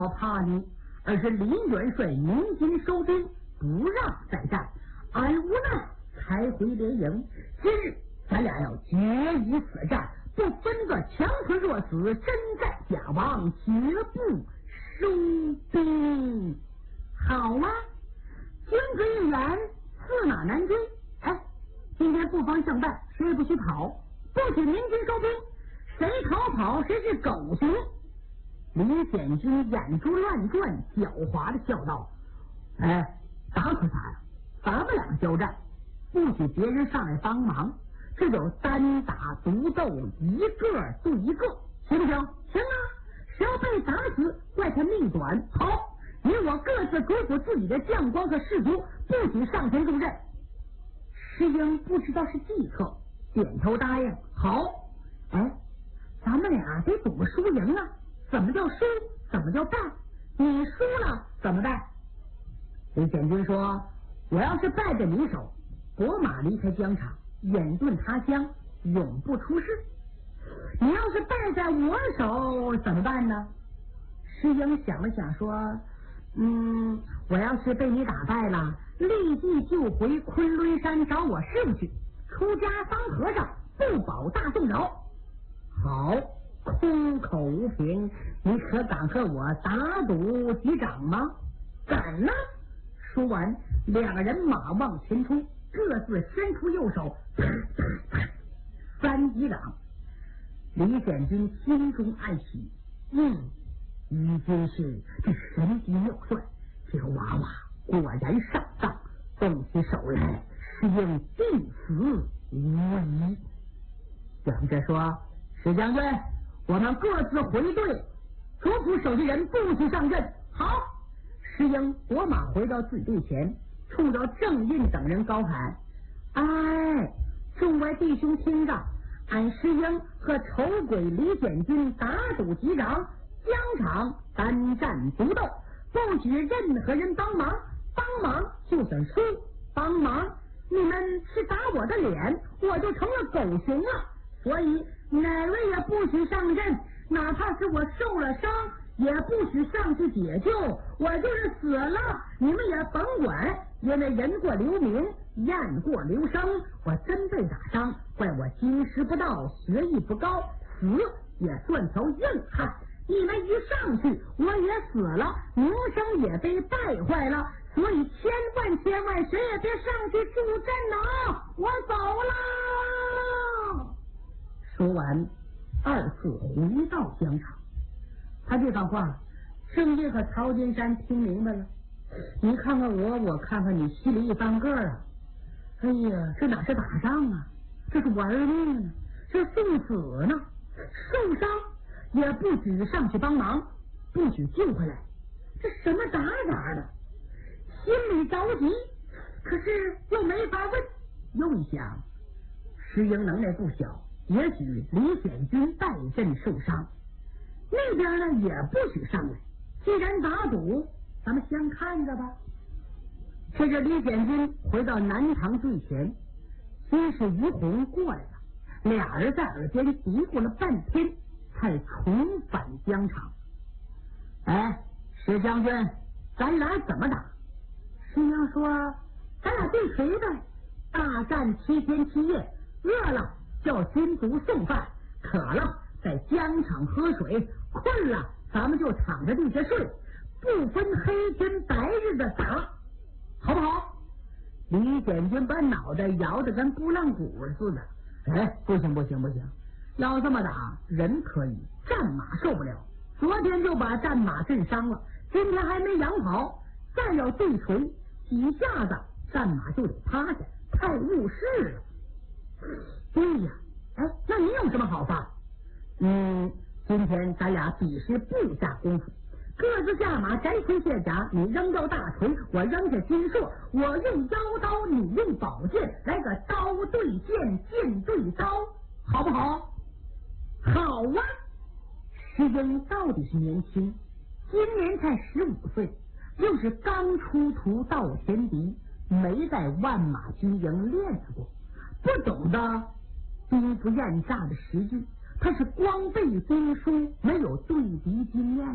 我怕你，而是林元帅鸣金收兵，不让再战，俺无奈才回连营。今日咱俩要决一死战，不分个强存弱死，真战假亡，绝不收兵。好啊，君子一言，驷马难追。哎，今天不分胜败，谁不许跑，不许鸣金收兵，谁逃跑谁是狗熊。李显军眼珠乱转，狡猾的笑道：哎，咋可咋呀？咱们俩交战，不许别人上来帮忙，这就单打独斗，一个对一个，行不行？行啊！谁要被打死，怪他命短。好，你我各自嘱咐自己的将官和士卒，不许上前助阵。石英不知道是计策，点头答应。好，哎，咱们俩得赌个输赢啊！怎么叫输？怎么叫败？你输了怎么办？李显军说：我要是败在你手，伯马离开疆场，远遁他乡，永不出世。你要是败在我手怎么办呢？石英想了想说：我要是被你打败了，立即就回昆仑山找我师傅去，出家当和尚，不保大众饶。好，空口无凭，你可敢和我打赌几掌吗？敢呢！说完，两个人马往前冲，各自伸出右手，3击掌。李显军心中暗喜，于军是这神机妙算，这个娃娃果然上当，动起手来，石英必死无疑。蒋着说：石将军，我们各自回队，嘱咐手下人不许上阵。好。石英拨马回到自己队前，冲着郑印等人高喊：哎，众位弟兄听着，俺石英和丑鬼李显军打赌几掌，疆场单战独斗，不许任何人帮忙，帮忙就算输，帮忙你们是打我的脸，我就成了狗熊了。所以哪位也不许上阵，哪怕是我受了伤，也不许上去解救。我就是死了，你们也甭管，因为人过留名，雁过留声。我真被打伤，怪我经师不到，学艺不高，死也算条硬汉。你们一上去，我也死了，名声也被败坏了。所以千万谁也别上去助阵呐！我走了。说完，二次回到疆场。他这番话，郑印和曹金山听明白了。你看看我，我看看你，心里一翻个啊！哎呀，这哪是打仗啊，这是玩命啊，这送死呢！受伤也不许上去帮忙，不许救回来，这什么打的？心里着急，可是又没法问。又一想，石英能耐不小，也许李显军败阵受伤，那边呢也不许上来。既然打赌，咱们先看着吧。这个李显军回到南堂队前，先是于洪过来了，俩人在耳边嘀咕了半天，才重返疆场。哎，石将军，咱俩怎么打？石英说：咱俩对锤呗，大战7天7夜，饿了叫军卒送饭，渴了在疆场喝水，困了咱们就躺着地下睡，不分黑天白日的打，好不好？李显军把脑袋摇得跟拨浪鼓似的。哎，不行，要这么打，人可以，战马受不了。昨天就把战马震伤了，今天还没养好，再要对锤几下子，战马就得趴下，太误事了。对呀，哎，那你有什么好法？今天咱俩比试不下功夫，各自下马，摘盔卸甲，你扔掉大锤，我扔下金槊，我用腰刀，你用宝剑，来个刀对剑，剑对刀，好不好？好啊！石英到底是年轻，今年才15岁，又是刚出屠到前敌，没在万马军营练过，不懂得兵不厌诈的实际，他是光背兵书，没有对敌经验。